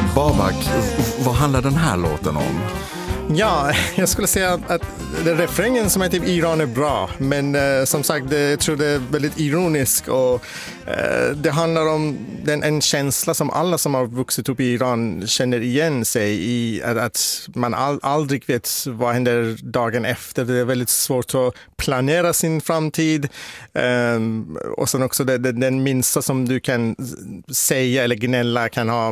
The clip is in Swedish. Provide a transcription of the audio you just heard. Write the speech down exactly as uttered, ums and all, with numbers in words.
Babak, vad handlar den här låten om? Ja, jag skulle säga att det refrängen som är typ Iran är bra, men eh, som sagt, det, jag tror det är väldigt ironisk och eh, det handlar om den, en känsla som alla som har vuxit upp i Iran känner igen sig i, att, att man all, aldrig vet vad händer dagen efter. Det är väldigt svårt att planera sin framtid eh, och sen också det, det, den minsta som du kan säga eller gnälla kan ha